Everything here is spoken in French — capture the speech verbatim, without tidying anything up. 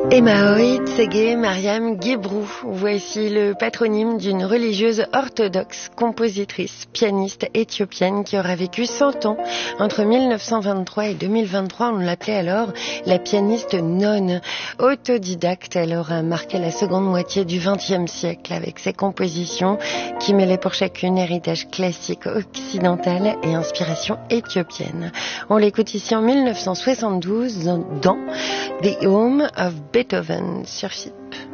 Emaoï Tsege Mariam Guébrou, voici le patronyme d'une religieuse orthodoxe, compositrice, pianiste éthiopienne qui aura vécu cent ans. Entre mille neuf cent vingt-trois et deux mille vingt-trois, on l'appelait alors la pianiste nonne. Autodidacte, elle aura marqué la seconde moitié du vingtième siècle avec ses compositions qui mêlaient pour chacune héritage classique occidental et inspiration éthiopienne. On l'écoute ici en mille neuf cent soixante-douze dans The Home of Beethoven sur F I P.